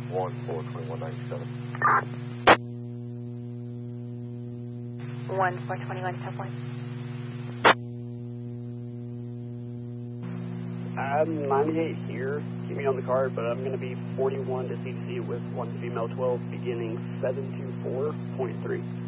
142197. 1421, step 1. I'm 98 here. Keep me on the card, but I'm going to be 41 to CTC with one female 12 beginning 724.3.